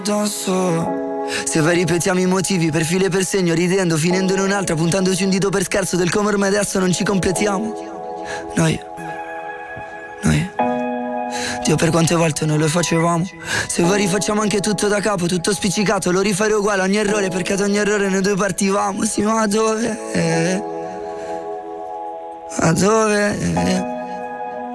addosso. Se poi ripetiamo i motivi per filo e per segno, ridendo, finendo in un'altra, puntandoci un dito per scherzo del come ormai adesso non ci completiamo. Noi Dio, per quante volte noi lo facevamo. Se poi rifacciamo anche tutto da capo, tutto spiccicato, lo rifare uguale ogni errore, perché ad ogni errore noi due partivamo. Sì, ma dove? A dove?